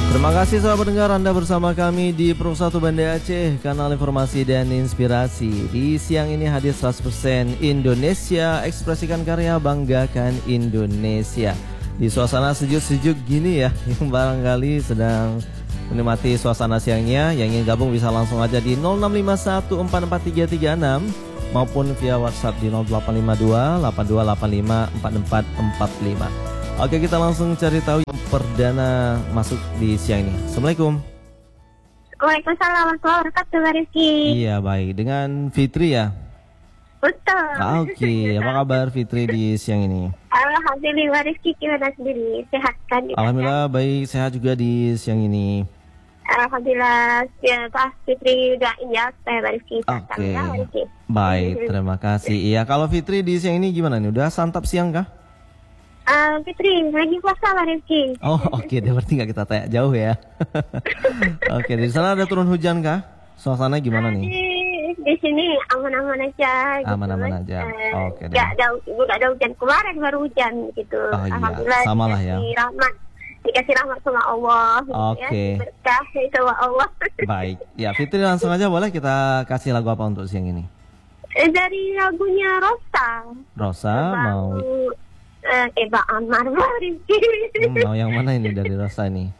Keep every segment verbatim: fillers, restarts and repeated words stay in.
Terima kasih sahabat pendengar, Anda bersama kami di Pro satu Banda Aceh, kanal informasi dan inspirasi. Di siang ini hadir seratus persen Indonesia, ekspresikan karya, banggakan Indonesia. Di suasana sejuk-sejuk gini ya, yang barangkali sedang menikmati suasana siangnya, yang ingin gabung bisa langsung aja di nol enam lima satu empat empat tiga tiga enam maupun via WhatsApp di nol delapan lima dua delapan dua delapan lima empat empat empat lima. Oke, kita langsung cari tahu yang perdana masuk di siang ini. Assalamualaikum. Waalaikumsalam warahmatullahi wabarakatuh, Rizky. Iya, baik. Dengan Fitri ya? Betul. Ah, Oke, okay. Apa kabar Fitri di siang ini? Alhamdulillah, Rizky, gimana sendiri? Sehat kan? Alhamdulillah, baik. Sehat juga di siang ini. Alhamdulillah, ya, Pak Fitri udah injak saya Rizky. Oke, okay. Baik, terima kasih. Iya, kalau Fitri di siang ini gimana nih? Udah santap siang kah? Uh, Fitri, lagi puasa lah Rizky. Oh oke, okay. Dia berarti nggak kita tanya jauh ya. Oke, okay. Di sana ada turun hujan kah? Suasana gimana nih? Di, di sini aman-aman aja. Aman-aman gitu. aja. Uh, oke. Okay, gak ada, gak ada hujan kemarin baru hujan gitu. Oh, iya. Alhamdulillah. Sama lah ya. Rahmat, dikasih rahmat sama Allah. Oke. Okay. Ya, berkah sama Allah. Baik. Ya Fitri langsung aja boleh kita kasih lagu apa untuk siang ini? Dari lagunya Rosa. Rosa Bang, mau. Uh, Eba Amar Rizky. Hmm, mau yang mana ini dari Rosa ini?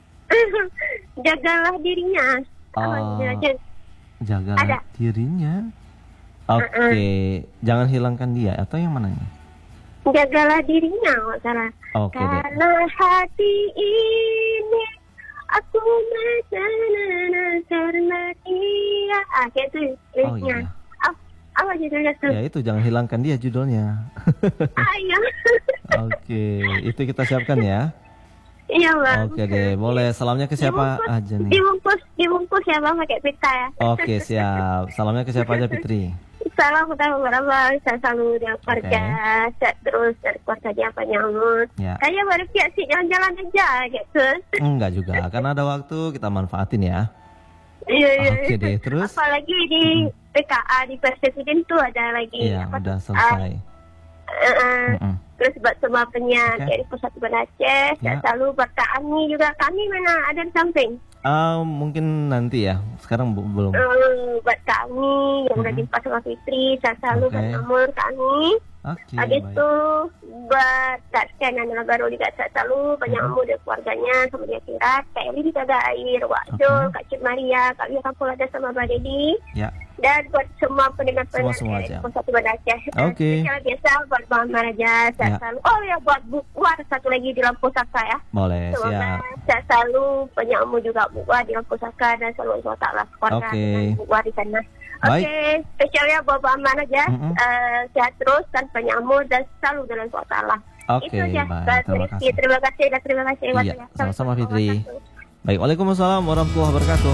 Jagalah dirinya. Oh, jagalah Ada. dirinya. Oke, okay. uh-uh. Jangan hilangkan dia atau yang mana ini? Jagalah dirinya, nggak salah. Oke okay, karena deh. Hati ini aku mengenana karena dia. Ah, kayak itu liriknya. Oh, iya. Apa judulnya tuh? Ya itu, jangan hilangkan dia judulnya. Ayo. Oke, itu kita siapkan ya. Iya bang. Oke deh, boleh. Salamnya ke siapa dibungkus, aja nih? Dibungkus, dibungkus ya bang pakai pita ya. Oke siap. Salamnya ke siapa aja Fitri? Salam utama berapa? Saya selalu dia kerja, okay. Terus dari keluarga apa nyamut. Ya. Kayak baru kayak sih jalan-jalan aja gitu. Enggak juga, karena ada waktu kita manfaatin ya. Iya, iya. Oke deh, terus? Apalagi di P K A di Presiden tuh ada lagi. Iya, apa, udah selesai. Uh, uh, mm -mm. Terus buat semua penyiar okay. dari Pusat Banda Aceh, ya. Selalu buat kami juga, kami mana ada di samping. Uh, mungkin nanti ya, sekarang belum. Uh, buat kami yang udah mm -hmm. dimpas sama Fitri, saya selalu okay. buat nomor kami. Okay, habis itu buat Kak Ken yang baru juga saya selalu banyak umur mm -hmm. dari keluarganya sama dia Kirat, Kak Eli di Taga Air, Wak Jo, okay. Kak Cip Maria, Kak Lia Kampung ada sama Mbak Dedi. Ya. Dan buat semua pendengar-pendengar dari Satu Banda Aceh. Oke. Secara biasa buat Bang Maraja, saya ya. selalu. Oh ya buat Bukuar satu lagi di Lampu Saka ya. Boleh. Semoga siap. Saya selalu banyak umur juga Bukuar di Lampu Saka dan selalu insya Allah keluarga okay. Bukuar di sana. Oke, okay. Spesialnya buat Bang Maraja, mm -hmm. uh, sehat terus dan banyak umur dan selalu dalam insya Allah. Oke. Itu aja. Baik, terima kasih. Terima kasih dan terima kasih. Iya, sama-sama Fitri. Baik, waalaikumsalam warahmatullahi wabarakatuh.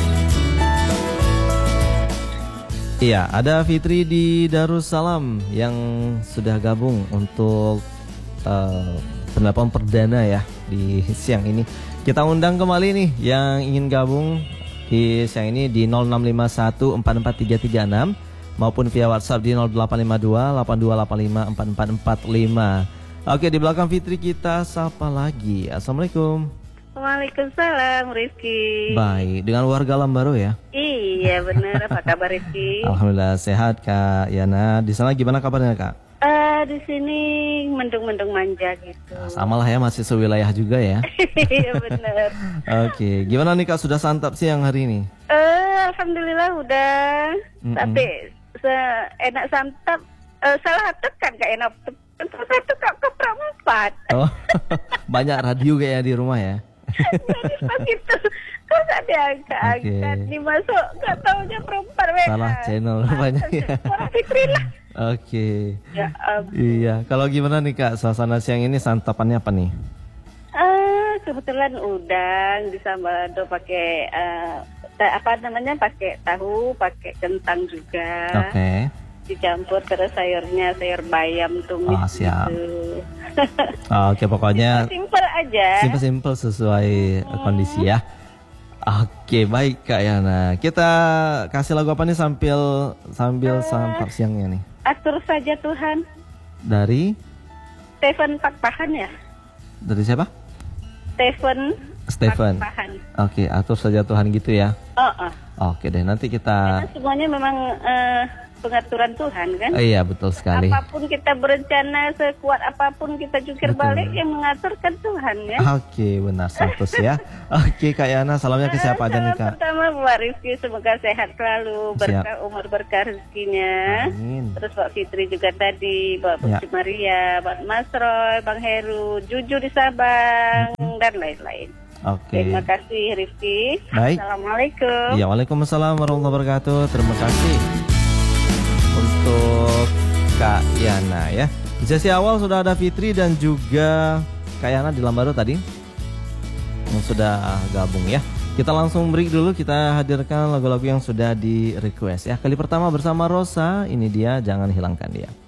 Iya, ada Fitri di Darussalam yang sudah gabung untuk uh, penelpon perdana ya di siang ini. Kita undang kembali nih yang ingin gabung di siang ini di nol enam lima satu empat empat tiga tiga enam maupun via WhatsApp di nol delapan lima dua delapan dua delapan lima empat empat empat lima. Oke, di belakang Fitri kita sapa lagi. Assalamualaikum. Waalaikumsalam Rizky. Baik, dengan warga Lambaro ya? Iya benar, apa kabar Rizky? Alhamdulillah sehat Kak Yana. Di sana gimana kabarnya Kak? Uh, di sini mendung-mendung manja gitu. Nah, sama lah ya, masih sewilayah juga ya. Iya benar. Oke, gimana nih Kak, sudah santap siang hari ini? Uh, Alhamdulillah udah. Mm-mm. Tapi enak santap. Uh, salah tekan Kak enak. Terus satu Kak keperempat. Oh, banyak radio kayaknya di rumah ya? Jadi pas itu kok ada angkat-angkat okay. dimasuk nggak taunya perempat mereka. Salah channel banyak ya. Fitri lah. Oke. Okay. Ya, um. Iya. Kalau gimana nih Kak, suasana siang ini santapannya apa nih? Uh, kebetulan udang di Sambal pakai uh, apa namanya pakai tahu, pakai kentang juga. Oke. Okay. Dicampur terus sayurnya sayur bayam tumis. Oh, siap. Gitu. Oke, okay, pokoknya simpel aja. Simpel-simpel sesuai hmm. kondisi ya. Oke, okay, baik Kak Yana. Kita kasih lagu apa nih sambil sambil uh, santap siangnya nih? Atur saja Tuhan. Dari Stephen Pakpahan ya? Dari siapa? Stephen Stephen. Oke, atur saja Tuhan gitu ya. Oh, oh. Oke deh, nanti kita. Karena semuanya memang uh, pengaturan Tuhan kan. Oh, iya betul sekali. Apapun kita berencana, sekuat apapun kita jungkir betul. Balik, yang mengaturkan Tuhan ya. Oke, benar seratus ya. Oke Kak Yana, salamnya ke siapa aja nih Kak? Pertama Mbak Rizky, semoga sehat selalu, berkah umur berkah rezekinya. Amin. Terus Mbak Fitri juga tadi, Mbak Putri ya. Maria, Mbak Mas Roy, Bang Heru, Juju di Sabang hmm. dan lain-lain. Oke. Terima kasih Rizky. Baik. Assalamualaikum. Ya, waalaikumsalam warahmatullahi wabarakatuh. Terima kasih untuk Kak Yana ya. Di sesi awal sudah ada Fitri dan juga Kak Yana di Lambaro tadi yang sudah gabung ya. Kita langsung break dulu, kita hadirkan lagu-lagu yang sudah di request ya. Kali pertama bersama Rosa, ini dia Jangan Hilangkan Dia.